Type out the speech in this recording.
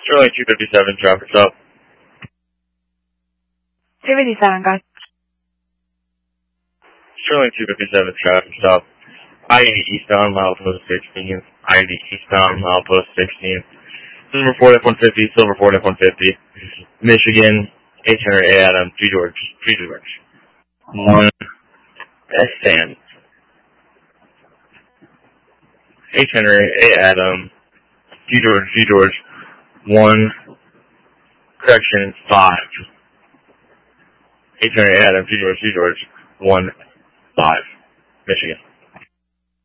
Sterling 257, traffic stop. 257, guys. Sterling 257, traffic stop. I-80 eastbound, milepost 16. I-80 eastbound, milepost 16. Silver Ford F-150, Silver Ford F-150. Michigan, 800 A Adam, G George. 1 S stand. 800 A Adam, G George. 1, correction, 5. 800 A Adam, G George. 1, 5. Michigan.